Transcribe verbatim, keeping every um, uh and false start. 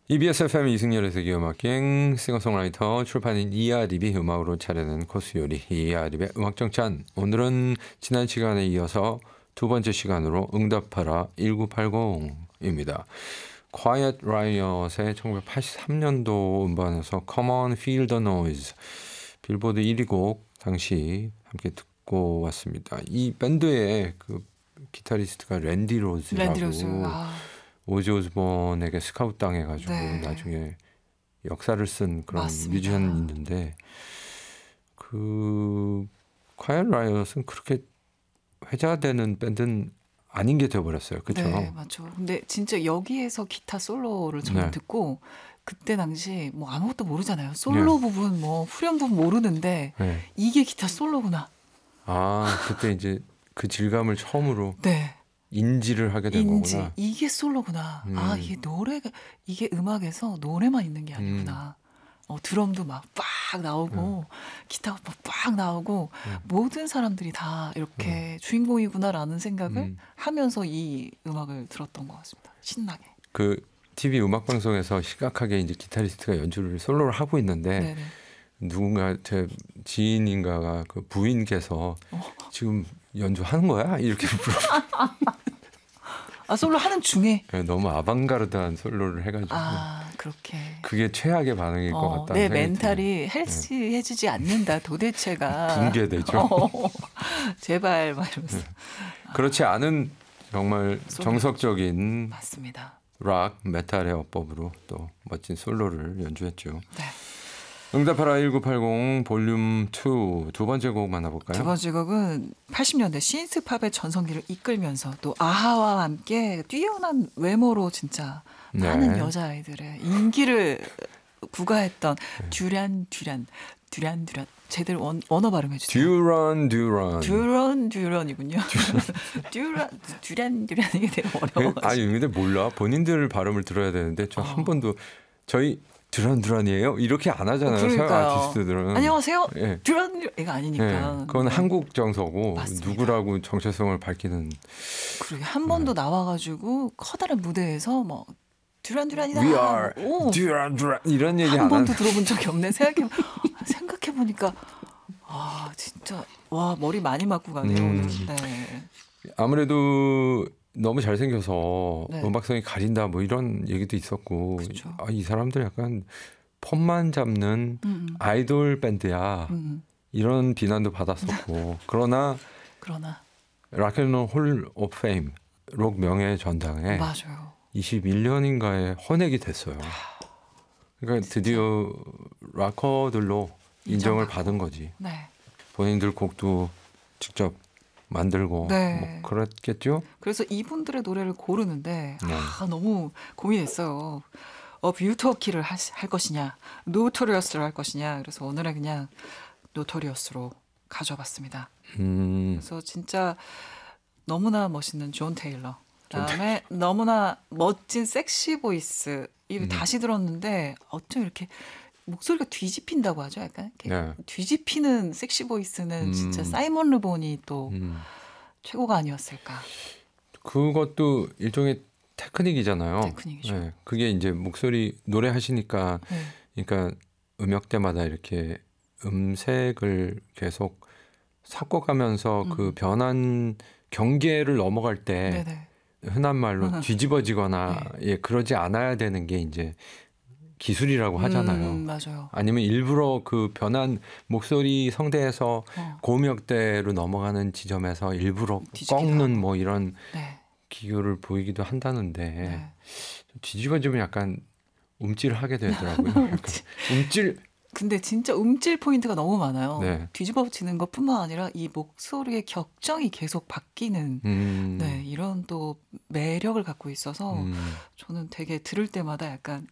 이비에스 에프엠 이승열의 세계음악여행 싱어송라이터 출판인 이아립이 음악으로 차려낸 코스 요리 이아립의 음악정찬. 오늘은 지난 시간에 이어서 두 번째 시간으로 응답하라 천구백팔십입니다. Quiet Riot의 천구백팔십삼 년도 음반에서 Come on Feel the Noise 빌보드 일 위 곡 당시 함께 듣고 왔습니다. 이 밴드의 그 기타리스트가 랜디 로즈라고 랜디 로즈. 아. 오지 오즈본에게 스카우트 당해가지고 네. 나중에 역사를 쓴 그런 맞습니다. 뮤지션이 있는데 그 콰이엇 라이엇은 그렇게 회자되는 밴드는 아닌 게 되어버렸어요. 그렇죠? 네, 맞죠. 근데 진짜 여기에서 기타 솔로를 저는 네. 듣고 그때 당시 뭐 아무것도 모르잖아요. 솔로 네. 부분, 뭐 후렴 부분 모르는데 네. 이게 기타 솔로구나. 아 그때 이제 그 질감을 처음으로 네. 인지를 하게 된 인지 거구나. 이게 솔로구나. 음. 아 이게 노래가 이게 음악에서 노래만 있는 게 아니구나. 어, 드럼도 막 빡 나오고 음. 기타가 막 빡 나오고 음. 모든 사람들이 다 이렇게 주인공이구나라는 생각을 음. 하면서 이 음악을 들었던 것 같습니다. 신나게. 그 티비 음악 방송에서 시각하게 이제 기타리스트가 연주를 솔로를 하고 있는데 네네. 누군가 제 지인인가가 그 부인께서 어. 지금 연주하는 거야? 이렇게 물어. 아 솔로 하는 중에 너무 아방가르드한 솔로를 해가지고 아 그렇게 그게 최악의 반응일 것 어, 같다. 내 멘탈이 헬스해지지 않는다 도대체가 붕괴되죠. 어, 제발 막 이러면서 그렇지 않은 정말 솔로. 정석적인 맞습니다. 락 메탈의 어법으로 또 멋진 솔로를 연주했죠. 네. 응답하라 천구백팔십 볼륨 이 두 번째 곡 만나볼까요? 두 번째 곡은 팔십 년대 신스팝의 전성기를 이끌면서 또 아하와 함께 뛰어난 외모로 진짜 네. 많은 여자아이들의 인기를 구가했던 듀란 듀란 듀란 듀란 제대로 원, 원어 발음해 주세요. 듀런 듀런. 듀런 듀런이군요. 듀란 듀란 듀란 이게 되게 어려워. 아니 근데 몰라. 본인들 발음을 들어야 되는데 저 한 어. 번도 저희 듀런 듀런이에요? 이렇게 안 하잖아요. 서양 그러니까요. 아티스트들은. 안녕하세요. 예. 듀란 듀란 이거 아니니까. 예, 그건 한국 정서고 맞습니다. 누구라고 정체성을 밝히는. 그러게 한 번도 나와가지고 커다란 무대에서 뭐 듀란 듀란이다. We are 오. 듀런 듀런 이런 얘기 한 안 번도 하는. 들어본 적이 없네. 생각해 생각해 보니까 아 진짜 와 머리 많이 맞고 가네요. 음. 오늘. 네. 아무래도 너무 잘생겨서 네. 음악성이 가린다 뭐 이런 얘기도 있었고 그쵸. 아, 이 사람들 약간 폼만 잡는 음, 음. 아이돌 밴드야 음. 이런 비난도 받았었고 그러나 그러나 락앤롤 홀 오브 페임 록 명예 전당에 맞아요. 이십일 년인가에 헌액이 됐어요. 그러니까 드디어 락커들로 인정을 인정받고. 받은 거지. 네. 본인들 곡도 직접 만들고 네. 뭐 그랬겠죠? 그래서 이분들의 노래를 고르는데 네. 아, 너무 고민했어요. 어 뷰터키를 할, 할 것이냐, 노토리어스를 할 것이냐. 그래서 오늘은 그냥 노토리어스로 가져봤습니다. 음, 그래서 진짜 너무나 멋있는 존 테일러. 그다음에 너무나 멋진 섹시 보이스. 이 음. 다시 들었는데 어쩜 이렇게 목소리가 뒤집힌다고 하죠. 약간 이렇게 네. 뒤집히는 섹시 보이스는 음. 진짜 사이먼 르본이 또 음. 최고가 아니었을까. 그것도 일종의 테크닉이잖아요. 테크닉이죠. 네, 그게 이제 목소리 노래 하시니까 네. 그러니까 음역대마다 이렇게 음색을 계속 섞어가면서 음. 그 변한 경계를 넘어갈 때 네네. 흔한 말로 뒤집어지거나 네. 예, 그러지 않아야 되는 게 이제 기술이라고 하잖아요. 음, 맞아요. 아니면 일부러 그 변한 목소리 성대에서 어, 고음역대로 넘어가는 지점에서 일부러 뒤집기도 꺾는 하고. 뭐 이런 네. 기교를 보이기도 한다는데 네. 뒤집어지면 약간 움찔하게 되더라고요. 약간 움찔. 근데 진짜 음질 포인트가 너무 많아요. 네. 뒤집어지는 것뿐만 아니라 이 목소리의 격정이 계속 바뀌는 음, 네, 이런 또 매력을 갖고 있어서 음, 저는 되게 들을 때마다 약간